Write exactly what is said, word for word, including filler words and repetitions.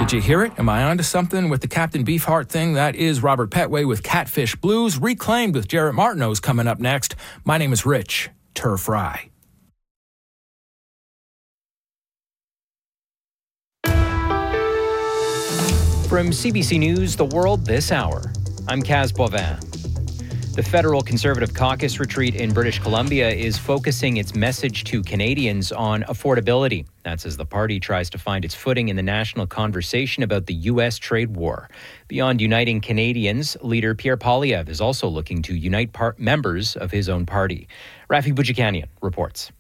Did you hear it? Am I onto something with the Captain Beefheart thing? That is Robert Petway with Catfish Blues, Reclaimed with Jarrett Martineau's coming up next. My name is Rich Turf Fry. From C B C News, The World This Hour, I'm Kaz Boivin. The Federal Conservative Caucus retreat in British Columbia is focusing its message to Canadians on affordability. That's as the party tries to find its footing in the national conversation about the U S trade war. Beyond uniting Canadians, leader Pierre Poilievre is also looking to unite par- members of his own party. Rafi Boudjikanian reports.